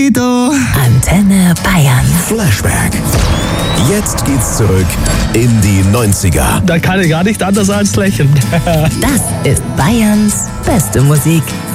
Antenne Bayern. Flashback. Jetzt geht's zurück in die 90er. Da kann ich gar nicht anders als lächeln. Das ist Bayerns beste Musik.